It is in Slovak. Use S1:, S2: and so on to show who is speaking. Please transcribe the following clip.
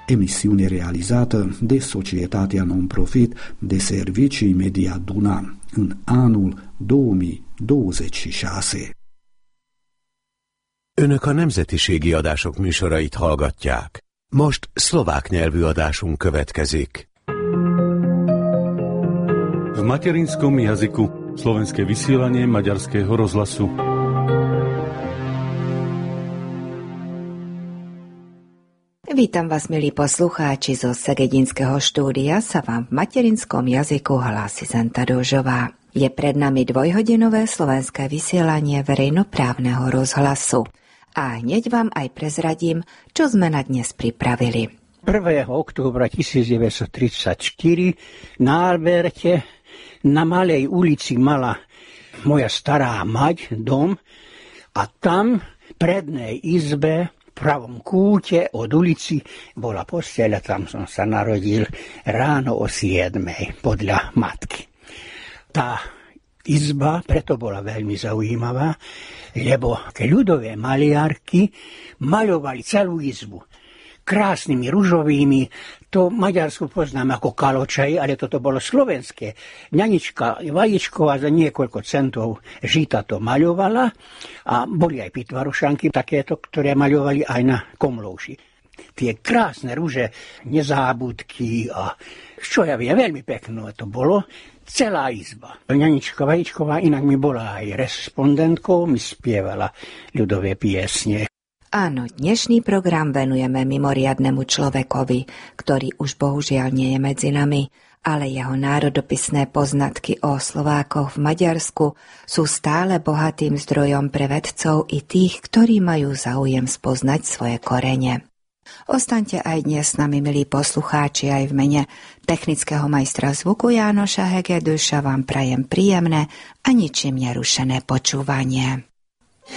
S1: emissione realizată de societatea non-profit de servicii Media Duna în anul 2026.
S2: Önök a nemzetiségi adások műsorait hallgatják. Most szlovák nyelvű adásunk következik.
S3: V materinskom jazyku slovenské vysielanie Maďarského rozhlasu.
S4: Vítam vás, milí poslucháči, zo Segedinského štúdia sa vám v materinskom jazyku hlási Zenta Dožová. Je pred nami dvojhodinové slovenské vysielanie verejnoprávneho rozhlasu. A hneď vám aj prezradím, čo sme na dnes pripravili.
S5: 1. októbra 1934 na Alberte na Malej ulici mala moja stará mať dom a tam v prednej izbe v pravom kúte od ulici bola posteľa, tam som sa narodil ráno o 7 podľa matky. Tá izba preto bola veľmi zaujímavá, lebo ľudové maliarky maľovali celú izbu krásnymi ružovými, to Maďarsku poznám ako kaločaj, ale toto bolo slovenské. Ňanička Vajíčková za niekoľko centov žita to maľovala a boli aj pitvarušanky takéto, ktoré maľovali aj na komlouši. Tie krásne ruže, nezábudky a čo ja viem, veľmi pekné to bolo. Celá izba. Ňanička Vajíčková inak mi bola aj respondentkou, mi spievala ľudové piesne.
S4: Áno, dnešný program venujeme mimoriadnemu človekovi, ktorý už bohužiaľ nie je medzi nami, ale jeho národopisné poznatky o Slovákoch v Maďarsku sú stále bohatým zdrojom pre vedcov i tých, ktorí majú záujem spoznať svoje korene. Ostaňte aj dnes s nami, milí poslucháči, aj v mene technického majstra zvuku Jánoša Hegeduša vám prajem príjemné a ničím nerušené počúvanie.